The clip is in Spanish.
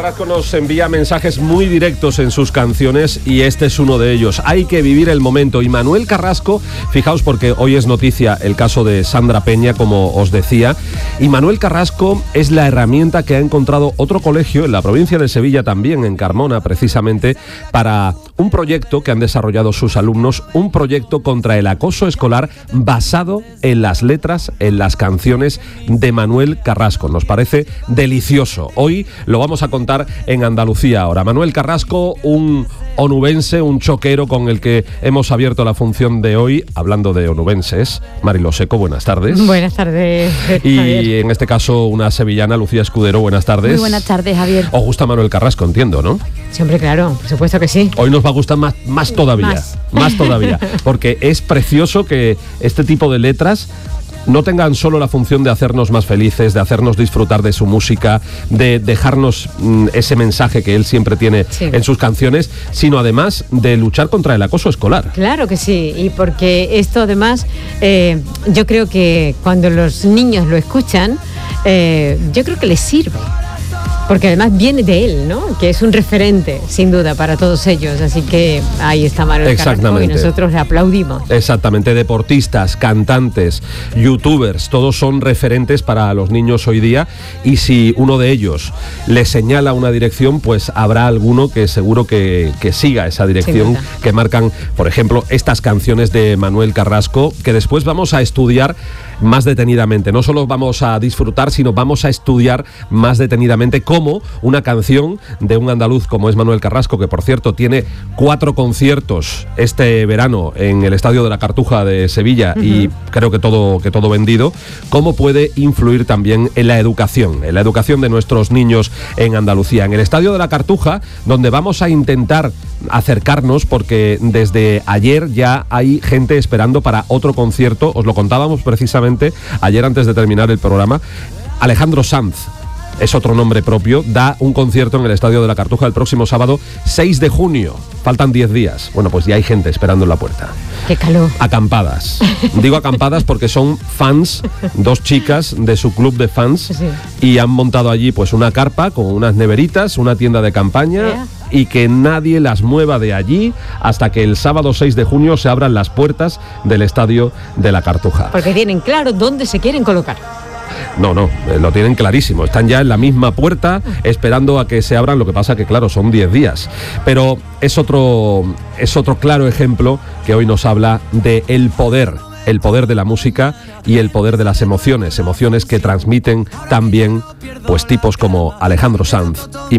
Carrasco nos envía mensajes muy directos en sus canciones y este es uno de ellos. Hay que vivir el momento. Y Manuel Carrasco, fijaos porque hoy es noticia el caso de Sandra Peña, como os decía, y Manuel Carrasco es la herramienta que ha encontrado otro colegio en la provincia de Sevilla, también en Carmona, precisamente, para un proyecto que han desarrollado sus alumnos, un proyecto contra el acoso escolar basado en las letras, en las canciones de Manuel Carrasco. Nos parece delicioso. Hoy lo vamos a contar en Andalucía ahora. Manuel Carrasco, un onubense, un choquero con el que hemos abierto la función de hoy, hablando de onubenses. Mariló Seco, buenas tardes. Buenas tardes, y Javier. En este caso una sevillana, Lucía Escudero, buenas tardes. Muy buenas tardes, Javier. ¿Os gusta Manuel Carrasco? Entiendo, ¿no? Siempre, claro, por supuesto que sí. Hoy nos va a gustar más todavía, más todavía, porque es precioso que este tipo de letras no tengan solo la función de hacernos más felices, de hacernos disfrutar de su música, de dejarnos ese mensaje que él siempre tiene en sus canciones, sino además de luchar contra el acoso escolar. Claro que sí, y porque esto además, yo creo que cuando los niños lo escuchan, yo creo que les sirve. Porque además viene de él, ¿no? Que es un referente, sin duda, para todos ellos. Así que ahí está Manuel Carrasco y nosotros le aplaudimos. Exactamente. Deportistas, cantantes, youtubers, todos son referentes para los niños hoy día. Y si uno de ellos les señala una dirección, pues habrá alguno que seguro que siga esa dirección que marcan, por ejemplo, estas canciones de Manuel Carrasco, que después vamos a estudiar más detenidamente. No solo vamos a disfrutar, sino vamos a estudiar más detenidamente cómo una canción de un andaluz como es Manuel Carrasco, que por cierto tiene 4 conciertos este verano en el Estadio de la Cartuja de Sevilla y creo que todo vendido, cómo puede influir también en la educación de nuestros niños en Andalucía. En el Estadio de la Cartuja, donde vamos a intentar acercarnos, porque desde ayer ya hay gente esperando para otro concierto. Os lo contábamos precisamente ayer antes de terminar el programa. Alejandro Sanz es otro nombre propio, da un concierto en el Estadio de la Cartuja el próximo sábado 6 de junio. Faltan 10 días. Bueno, pues ya hay gente esperando en la puerta. ¡Qué calor! Acampadas. Digo acampadas porque son fans, 2 chicas de su club de fans, y han montado allí pues una carpa con unas neveritas, una tienda de campaña, y que nadie las mueva de allí hasta que el sábado 6 de junio se abran las puertas del Estadio de la Cartuja. Porque tienen claro dónde se quieren colocar. No, lo tienen clarísimo. Están ya en la misma puerta esperando a que se abran. Lo que pasa que, claro, son 10 días. Pero es otro claro ejemplo que hoy nos habla de el poder de la música y el poder de las emociones que transmiten también pues tipos como Alejandro Sanz y